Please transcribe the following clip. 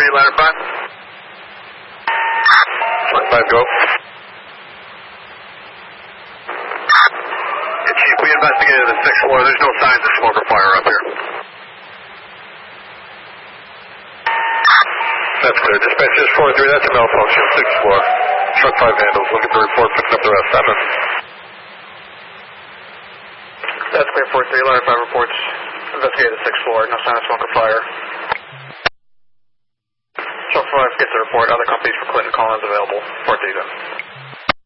ladder 5. Line 5, go. Hey, Chief, we investigated the 6th floor. There's no signs of smoke or fire up here. That's clear. Dispatch is 4-3, that's a malfunction, 6th floor. Truck 5 handles, look at the report, picking up the rest. I'm in. That's clear, 4-3, ladder 5 reports. Investigated the 6th floor, no sign of smoke or fire. Truck 5 gets the report. Other companies for Clinton Collins available. 4-3 then.